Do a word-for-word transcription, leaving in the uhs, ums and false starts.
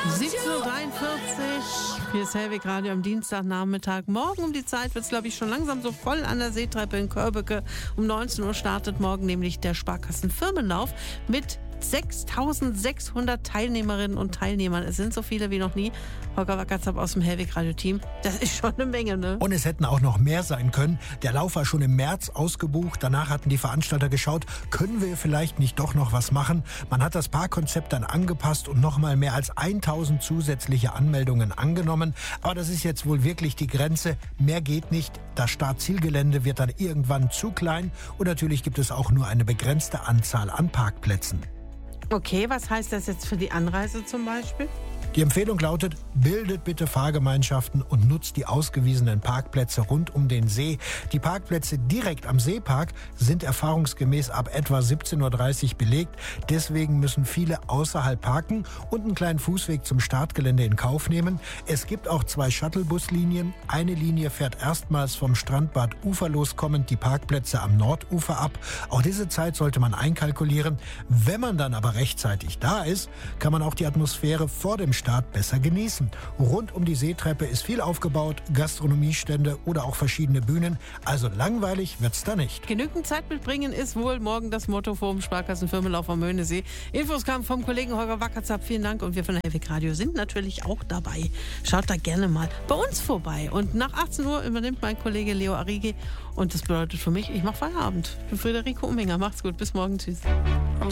siebzehn Uhr dreiundvierzig, hier ist Hellweg Radio am Dienstagnachmittag. Morgen um die Zeit wird es, glaube ich, schon langsam so voll an der Seetreppe in Körbecke. Um neunzehn Uhr startet morgen nämlich der Sparkassen-Firmenlauf mit sechstausendsechshundert Teilnehmerinnen und Teilnehmern. Es sind so viele wie noch nie. Holger Wackerzapp aus dem Hellweg-Radio-Team. Das ist schon eine Menge, ne? Und es hätten auch noch mehr sein können. Der Lauf war schon im März ausgebucht. Danach hatten die Veranstalter geschaut, können wir vielleicht nicht doch noch was machen? Man hat das Parkkonzept dann angepasst und noch mal mehr als tausend zusätzliche Anmeldungen angenommen. Aber das ist jetzt wohl wirklich die Grenze. Mehr geht nicht. Das Start-Ziel-Gelände wird dann irgendwann zu klein. Und natürlich gibt es auch nur eine begrenzte Anzahl an Parkplätzen. Okay, was heißt das jetzt für die Anreise zum Beispiel? Die Empfehlung lautet, bildet bitte Fahrgemeinschaften und nutzt die ausgewiesenen Parkplätze rund um den See. Die Parkplätze direkt am Seepark sind erfahrungsgemäß ab etwa siebzehn Uhr dreißig belegt. Deswegen müssen viele außerhalb parken und einen kleinen Fußweg zum Startgelände in Kauf nehmen. Es gibt auch zwei Shuttlebuslinien. Eine Linie fährt erstmals vom Strandbad uferlos kommend die Parkplätze am Nordufer ab. Auch diese Zeit sollte man einkalkulieren. Wenn man dann aber rechtzeitig da ist, kann man auch die Atmosphäre vor dem Start besser genießen. Rund um die Seetreppe ist viel aufgebaut, Gastronomiestände oder auch verschiedene Bühnen. Also langweilig wird's da nicht. Genügend Zeit mitbringen ist wohl morgen das Motto vom Sparkassen-Firmenlauf am Möhnesee. Infos kamen vom Kollegen Holger Wackerzapp. Vielen Dank. Und wir von der Hellweg Radio sind natürlich auch dabei. Schaut da gerne mal bei uns vorbei. Und nach achtzehn Uhr übernimmt mein Kollege Leo Arrighi. Und das bedeutet für mich, ich mache Feierabend. Ich bin Friederike Umminger. Macht's gut. Bis morgen. Tschüss.